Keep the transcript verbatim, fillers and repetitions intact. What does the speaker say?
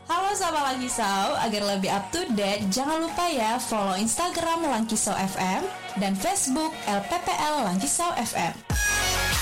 Halo Sobat Langkisau, agar lebih up to date, jangan lupa ya follow Instagram Langkisau F M dan Facebook L P P L Langkisau F M.